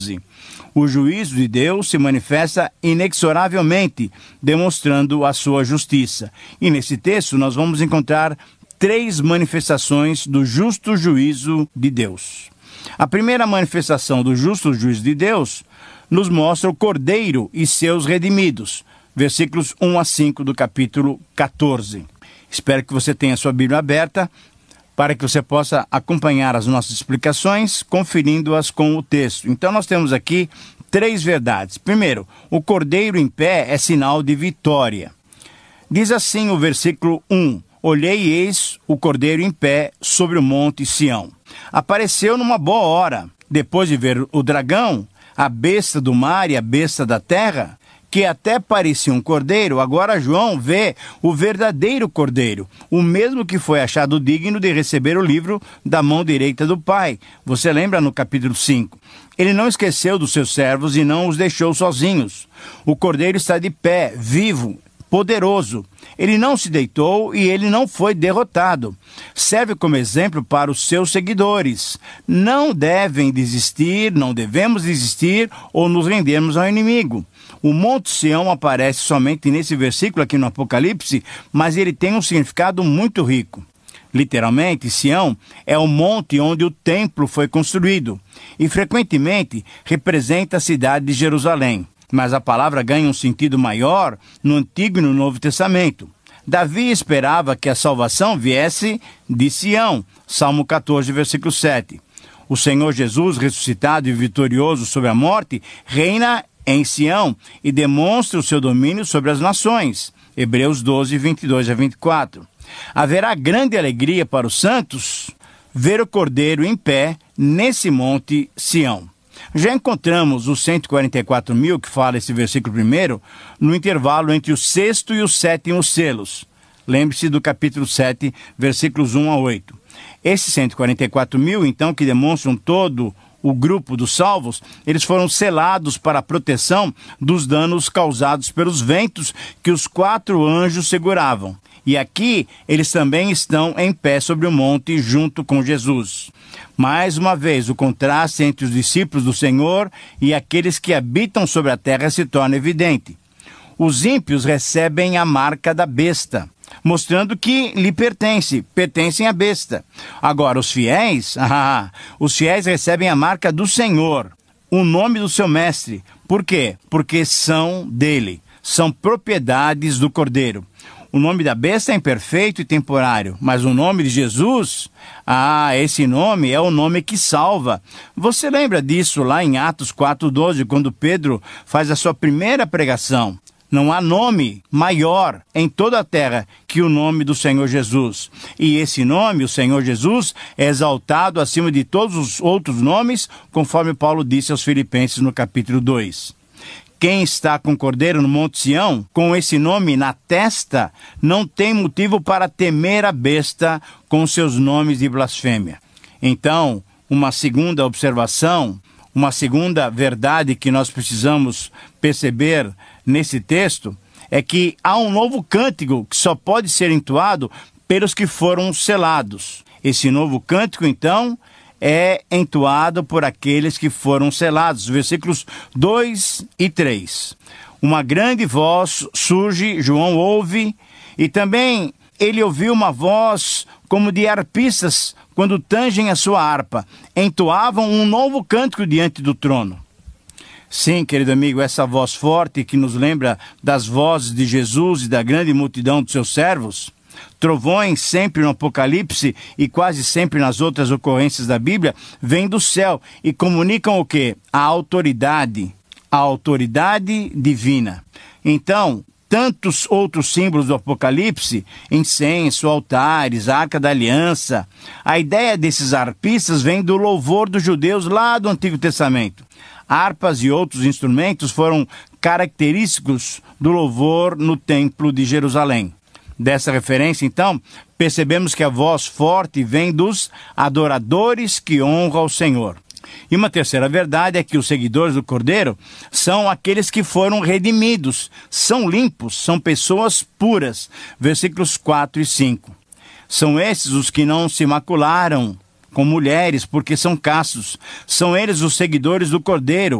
O juízo de Deus se manifesta inexoravelmente, demonstrando a sua justiça. E nesse texto nós vamos encontrar 3 manifestações do justo juízo de Deus. A primeira manifestação do justo juízo de Deus nos mostra o Cordeiro e seus redimidos. Versículos 1 a 5 do capítulo 14. Espero que você tenha sua Bíblia aberta para que você possa acompanhar as nossas explicações, conferindo-as com o texto. Então nós temos aqui 3 verdades. Primeiro, o Cordeiro em pé é sinal de vitória. Diz assim o versículo 1: Olhei e eis o Cordeiro em pé sobre o monte Sião. Apareceu numa boa hora, depois de ver o dragão, a besta do mar e a besta da terra, que até parecia um cordeiro. Agora João vê o verdadeiro cordeiro, o mesmo que foi achado digno de receber o livro da mão direita do Pai. Você lembra no capítulo 5? Ele não esqueceu dos seus servos e não os deixou sozinhos. O cordeiro está de pé, vivo, poderoso. Ele não se deitou e ele não foi derrotado. Serve como exemplo para os seus seguidores. Não devem desistir, não devemos desistir ou nos rendermos ao inimigo. O Monte Sião aparece somente nesse versículo aqui no Apocalipse, mas ele tem um significado muito rico. Literalmente, Sião é o monte onde o templo foi construído e frequentemente representa a cidade de Jerusalém. Mas a palavra ganha um sentido maior no Antigo e no Novo Testamento. Davi esperava que a salvação viesse de Sião. Salmo 14, versículo 7. O Senhor Jesus, ressuscitado e vitorioso sobre a morte, reina em Sião e demonstra o seu domínio sobre as nações. Hebreus 12, 22 a 24. Haverá grande alegria para os santos ver o Cordeiro em pé nesse monte Sião. Já encontramos os 144 mil, que fala esse versículo primeiro, no intervalo entre o 6º e o 7º selos. Lembre-se do capítulo 7, versículos 1 a 8. Esses 144 mil, então, que demonstram todo o grupo dos salvos, eles foram selados para a proteção dos danos causados pelos ventos que os 4 anjos seguravam. E aqui eles também estão em pé sobre o monte junto com Jesus. Mais uma vez, o contraste entre os discípulos do Senhor e aqueles que habitam sobre a terra se torna evidente. Os ímpios recebem a marca da besta, mostrando que lhe pertencem à besta. Agora, os fiéis recebem a marca do Senhor, o nome do seu mestre. Por quê? Porque são dele, são propriedades do Cordeiro. O nome da besta é imperfeito e temporário, mas o nome de Jesus, esse nome é o nome que salva. Você lembra disso lá em Atos 4:12, quando Pedro faz a sua primeira pregação? Não há nome maior em toda a terra que o nome do Senhor Jesus. E esse nome, o Senhor Jesus, é exaltado acima de todos os outros nomes, conforme Paulo disse aos Filipenses no capítulo 2. Quem está com o Cordeiro no Monte Sião, com esse nome na testa, não tem motivo para temer a besta com seus nomes de blasfêmia. Então, uma segunda observação, uma segunda verdade que nós precisamos perceber nesse texto, é que há um novo cântico que só pode ser entoado pelos que foram selados. Esse novo cântico, então, é entoado por aqueles que foram selados. Versículos 2 e 3. Uma grande voz surge, João ouve, e também ele ouviu uma voz como de arpistas quando tangem a sua harpa. Entoavam um novo cântico diante do trono. Sim, querido amigo, essa voz forte que nos lembra das vozes de Jesus e da grande multidão dos seus servos, trovões sempre no Apocalipse e quase sempre nas outras ocorrências da Bíblia, vêm do céu e comunicam o quê? A autoridade divina. Então, tantos outros símbolos do Apocalipse, incenso, altares, arca da aliança, a ideia desses arpistas vem do louvor dos judeus lá do Antigo Testamento. Harpas e outros instrumentos foram característicos do louvor no Templo de Jerusalém. Dessa referência, então, percebemos que a voz forte vem dos adoradores que honram ao Senhor. E uma terceira verdade é que os seguidores do Cordeiro são aqueles que foram redimidos, são limpos, são pessoas puras. Versículos 4 e 5. São esses os que não se macularam com mulheres, porque são castos. São eles os seguidores do Cordeiro,